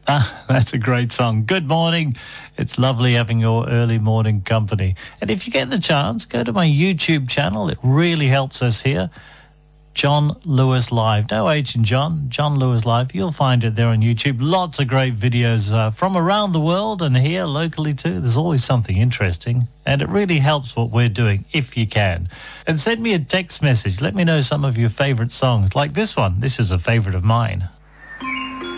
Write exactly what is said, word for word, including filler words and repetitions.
Ah, that's a great song. Good morning. It's lovely having your early morning company. And if you get the chance, go to my YouTube channel. It really helps us here. John Lewis Live. No H in John. John Lewis Live. You'll find it there on YouTube. Lots of great videos uh, from around the world and here locally too. There's always something interesting. And it really helps what we're doing, if you can. And send me a text message. Let me know some of your favorite songs, like this one. This is a favorite of mine.